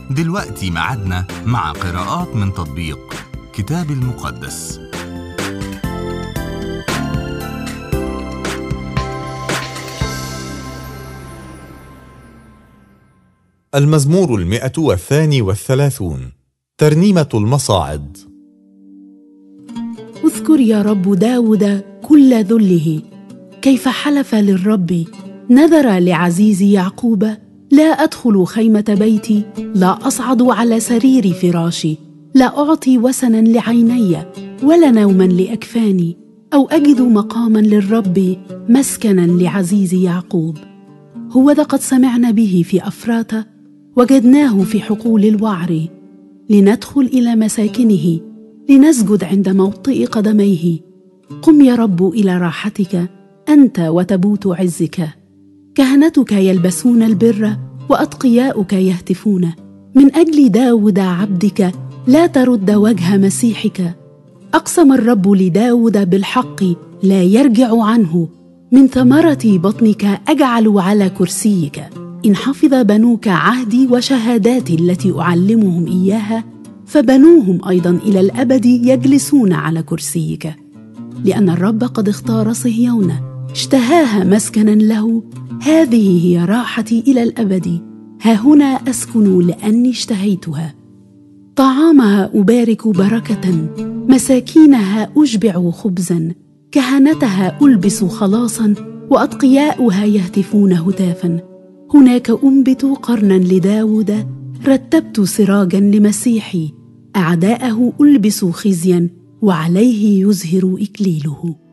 دلوقتي ميعادنا مع قراءات من تطبيق كتاب المقدس. المزمور 132 ترنيمة المصاعد. اذكر يا رب داود كل ذله، كيف حلف للرب، نذر لعزيز يعقوب: لا أدخل خيمة بيتي، لا أصعد على سرير فراشي، لا أعطي وسنا لعيني ولا نوما لأكفاني، أو أجد مقاما للرب مسكنا لعزيز يعقوب. هوذا قد سمعنا به في أفراته، وجدناه في حقول الوعر، لندخل إلى مساكنه، لنسجد عند موطئ قدميه. قم يا رب إلى راحتك، أنت وتبوت عزك. كهنتك يلبسون البر، وأتقياؤك يهتفون. من أجل داود عبدك لا ترد وجه مسيحك. أقسم الرب لداود بالحق، لا يرجع عنه. من ثمرة بطنك أجعل على كرسيك. إن حفظ بنوك عهدي وشهاداتي التي أعلمهم إياها، فبنوهم أيضا إلى الأبد يجلسون على كرسيك. لأن الرب قد اختار صهيون، اشتهاها مسكنا له. هذه هي راحتي إلى الأبد، ها هنا أسكن لأني اشتهيتها. طعامها أبارك بركة، مساكينها أشبع خبزا. كهنتها ألبس خلاصا، وأتقياؤها يهتفون هتافا. هناك أنبت قرنا لداود، رتبت سراجا لمسيحي. أعداءه ألبس خزيا، وعليه يزهر إكليله.